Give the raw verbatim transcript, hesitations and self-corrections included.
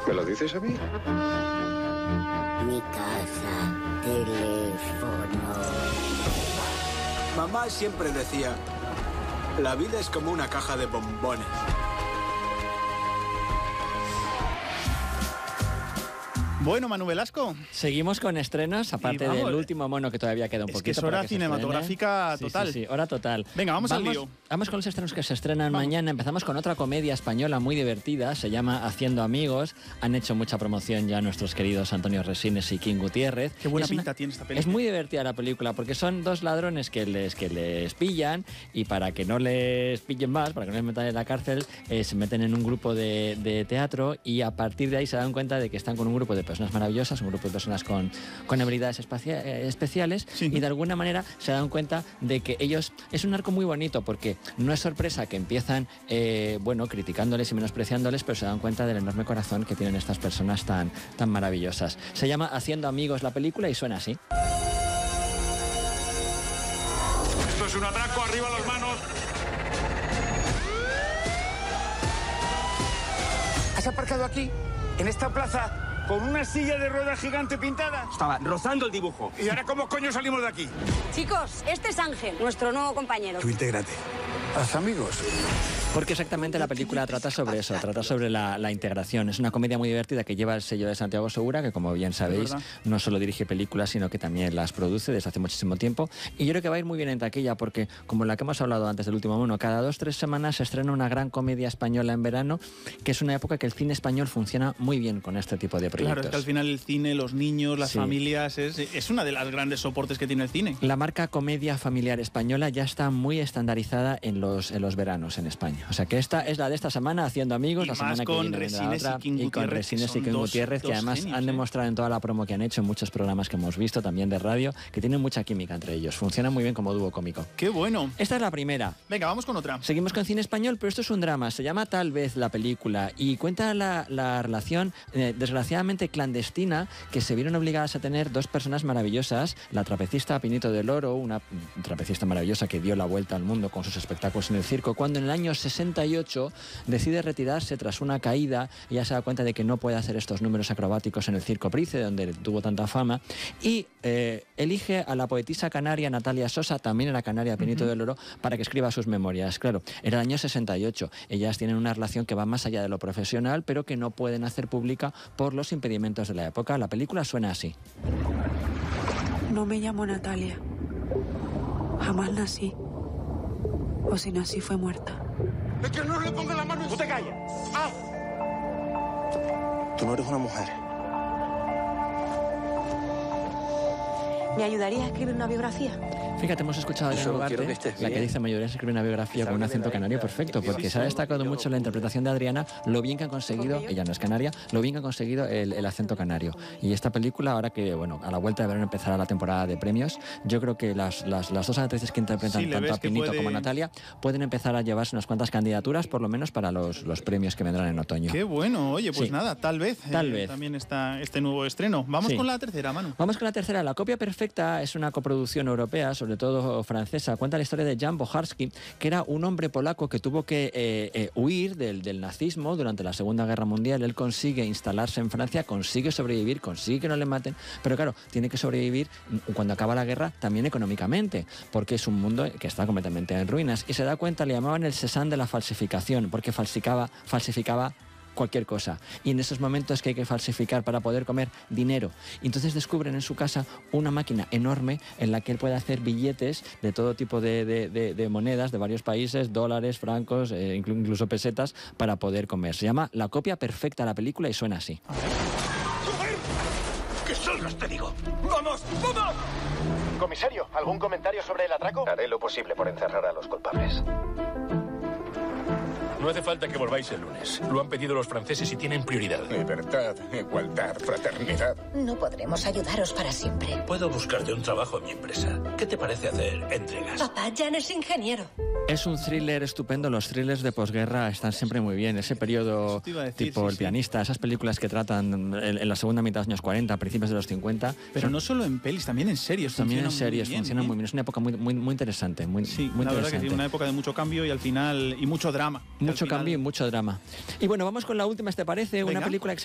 ¿Me lo dices a mí? Mi casa, teléfono. Mamá siempre decía, la vida es como una caja de bombones. Bueno, Manu Velasco. Seguimos con estrenos, aparte vamos, del último mono que todavía queda un es poquito. Que es hora cinematográfica sí, total. Sí, sí, hora total. Venga, vamos, vamos al lío. Vamos con los estrenos que se estrenan vamos. mañana. Empezamos con otra comedia española muy divertida, se llama Haciendo Amigos. Han hecho mucha promoción ya nuestros queridos Antonio Resines y King Gutiérrez. Qué buena es pinta una, tiene esta película. Es muy divertida la película porque son dos ladrones que les, que les pillan y para que no les pillen más, para que no les metan en la cárcel, eh, se meten en un grupo de, de teatro y a partir de ahí se dan cuenta de que están con un grupo de personas maravillosas, un grupo de personas con, con habilidades espacia, eh, especiales sí. y de alguna manera se dan cuenta de que ellos... Es un arco muy bonito porque no es sorpresa que empiezan, eh, bueno, criticándoles y menospreciándoles, pero se dan cuenta del enorme corazón que tienen estas personas tan, tan maravillosas. Se llama Haciendo Amigos la película y suena así. Esto es un atraco, arriba las manos. ¿Has aparcado aquí, en esta plaza, con una silla de ruedas gigante pintada? Estaba rozando el dibujo. ¿Y ahora cómo coño salimos de aquí? Chicos, este es Ángel, nuestro nuevo compañero. Tú intégrate. Haz amigos. Porque exactamente la película trata sobre eso, trata sobre la, la integración. Es una comedia muy divertida que lleva el sello de Santiago Segura, que como bien sabéis, no solo dirige películas, sino que también las produce desde hace muchísimo tiempo. Y yo creo que va a ir muy bien en taquilla, porque como la que hemos hablado antes del último mono, cada dos, tres semanas se estrena una gran comedia española en verano, que es una época que el cine español funciona muy bien con este tipo de proyectos. Claro, es que al final el cine, los niños, las sí. familias, es, es una de las grandes soportes que tiene el cine. La marca comedia familiar española ya está muy estandarizada en los, en los veranos en España. O sea que esta es la de esta semana, Haciendo Amigos, y la semana que viene Resines la otra, y, King y con Resines y King Gutiérrez, que además genios, han ¿eh? demostrado en toda la promo que han hecho en muchos programas que hemos visto, también de radio, que tienen mucha química entre ellos. Funcionan muy bien como dúo cómico. ¡Qué bueno! Esta es la primera. Venga, vamos con otra. Seguimos con cine español, pero esto es un drama. Se llama Tal vez la película y cuenta la, la relación, eh, desgraciadamente clandestina, que se vieron obligadas a tener dos personas maravillosas. La trapecista Pinito del Oro, una trapecista maravillosa que dio la vuelta al mundo con sus espectáculos en el circo, cuando en el año sesenta y ocho decide retirarse tras una caída y ya se da cuenta de que no puede hacer estos números acrobáticos en el Circo Price, donde tuvo tanta fama, y eh, elige a la poetisa canaria Natalia Sosa, también era canaria Pinito uh-huh. del Oro, para que escriba sus memorias. Claro, era el año sesenta y ocho. Ellas tienen una relación que va más allá de lo profesional, pero que no pueden hacer pública por los impedimentos de la época. La película suena así. No me llamo Natalia. Jamás nací. O si nací fue muerta. ¡Es que no le ponga la mano! ¡Tú te callas! ¡Ah! Tú no eres una mujer. ¿Me ayudaría a escribir una biografía? Fíjate, hemos escuchado a Adriana Ugarte, que estés la que dice mayoría escribe una biografía con un acento canario perfecto, porque sí, se ha destacado mucho la interpretación de Adriana, lo bien que han conseguido, ella no es canaria, lo bien que han conseguido el, el acento canario. Y esta película, ahora que, bueno, a la vuelta de verano empezará la temporada de premios, yo creo que las, las, las dos actrices que interpretan sí, tanto a Pinito puede... como a Natalia pueden empezar a llevarse unas cuantas candidaturas, por lo menos para los, los premios que vendrán en otoño. Qué bueno, oye, pues sí. nada, tal vez, tal eh, vez. también está este nuevo estreno. Vamos sí. con la tercera, Manu. Vamos con la tercera. La copia perfecta es una coproducción europea, sobre todo francesa. Cuenta la historia de Jan Boharski, que era un hombre polaco que tuvo que eh, eh, huir del, del nazismo durante la Segunda Guerra Mundial. Él consigue instalarse en Francia, consigue sobrevivir, consigue que no le maten, pero claro, tiene que sobrevivir cuando acaba la guerra también económicamente, porque es un mundo que está completamente en ruinas. Y se da cuenta, le llamaban el Cézanne de la falsificación, porque falsificaba, falsificaba cualquier cosa. Y en esos momentos que hay que falsificar para poder comer dinero. Y entonces descubren en su casa una máquina enorme en la que él puede hacer billetes de todo tipo de, de, de, de monedas de varios países, dólares, francos, eh, incluso pesetas, para poder comer. Se llama La copia perfecta de la película y suena así. ¡Joder! ¡Que salgas, te digo! ¡Vamos! ¡Vamos! Comisario, ¿algún comentario sobre el atraco? Haré lo posible por encerrar a los culpables. No hace falta que volváis el lunes. Lo han pedido los franceses y tienen prioridad. Libertad, igualdad, fraternidad. No podremos ayudaros para siempre. Puedo buscarte un trabajo en mi empresa. ¿Qué te parece hacer entregas? Papá, Jan es ingeniero. Es un thriller estupendo. Los thrillers de posguerra están siempre muy bien. Ese periodo decir, tipo sí, El pianista, sí. Esas películas que tratan en, en la segunda mitad de los años cuarenta, principios de los cincuenta. Pero son... no solo en pelis, también en series. También en series, muy bien, funcionan ¿eh? muy bien. Es una época muy, muy, muy interesante. Muy, sí, muy la interesante. verdad que sí, una época de mucho cambio y al final, y mucho drama. Mucho final... cambio y mucho drama. Y bueno, vamos con la última, ¿te parece? Venga. Una película que